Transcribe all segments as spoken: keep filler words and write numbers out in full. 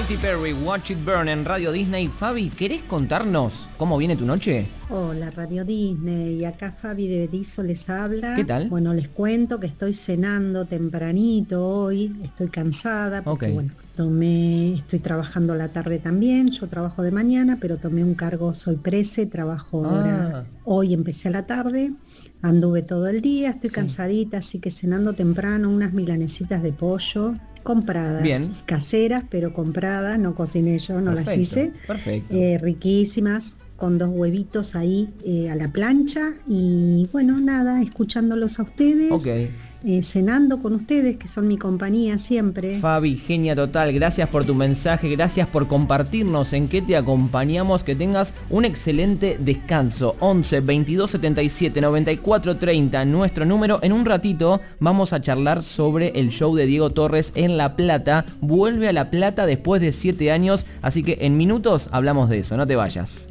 Katy Perry, Watch It Burn en Radio Disney. Fabi, ¿querés contarnos cómo viene tu noche? Hola, Radio Disney. Y acá Fabi de Berizo les habla. ¿Qué tal? Bueno, les cuento que estoy cenando tempranito hoy. Estoy cansada porque, Ok. bueno, tomé, estoy trabajando a la tarde también. Yo trabajo de mañana, pero tomé un cargo, soy prese, trabajo Ah. ahora. Hoy empecé a la tarde. Anduve todo el día, estoy Sí. cansadita, así que cenando temprano unas milanesitas de pollo compradas, Bien. caseras, pero compradas, no cociné yo, no las Perfecto, hice. perfecto. Eh, riquísimas, con dos huevitos ahí eh, a la plancha y bueno, nada, escuchándolos a ustedes, Ok. eh, cenando con ustedes, que son mi compañía siempre. Fabi, genia total, gracias por tu mensaje, gracias por compartirnos en qué te acompañamos, que tengas un excelente descanso. once, veintidós, setenta y siete, noventa y cuatro, treinta, nuestro número. En un ratito vamos a charlar sobre el show de Diego Torres en La Plata. Vuelve a La Plata después de siete años, así que en minutos hablamos de eso, no te vayas.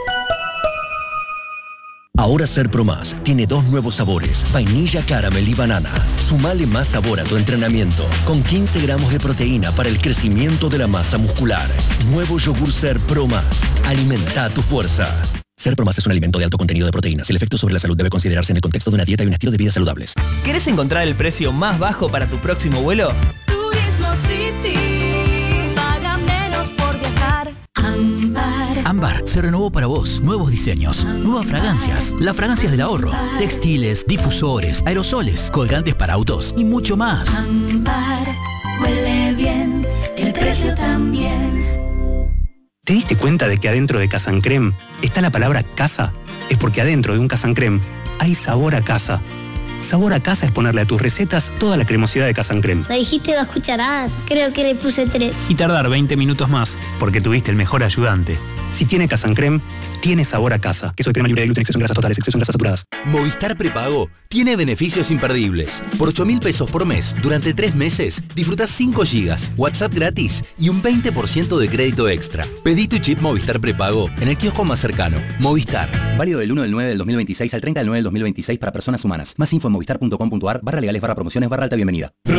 Ahora Ser Pro Más tiene dos nuevos sabores, vainilla, caramel y banana. Sumale más sabor a tu entrenamiento, con quince gramos de proteína para el crecimiento de la masa muscular. Nuevo yogur Ser Pro Más. Alimenta tu fuerza. Ser Pro Más es un alimento de alto contenido de proteínas. El efecto sobre la salud debe considerarse en el contexto de una dieta y un estilo de vida saludables. ¿Querés encontrar el precio más bajo para tu próximo vuelo? Turismo City, paga menos por viajar. Ámbar. Ámbar se renovó para vos. Nuevos diseños, nuevas fragancias, las fragancias del ahorro, textiles, difusores, aerosoles, colgantes para autos y mucho más. Ámbar, huele bien, el precio también. ¿Te diste cuenta de que adentro de Casa Creme está la palabra casa? Es porque adentro de un Casa Creme hay sabor a casa. Sabor a casa es ponerle a tus recetas toda la cremosidad de Casa Creme. Me dijiste dos cucharadas, creo que le puse tres. Y tardar veinte minutos más, porque tuviste el mejor ayudante. Si tiene Casa Creme, tiene sabor a casa. Queso de crema libre de gluten, exceso en grasas totales, exceso en grasas saturadas. Movistar Prepago tiene beneficios imperdibles. Por ocho mil pesos por mes, durante tres meses, disfrutás cinco gigas, WhatsApp gratis y un veinte por ciento de crédito extra. Pedí tu chip Movistar Prepago en el kiosco más cercano. Movistar. Válido del uno del nueve del dos mil veintiséis al treinta del nueve del dos mil veintiséis para personas humanas. Más info en movistar punto com punto ar barra legales barra promociones barra alta bienvenida.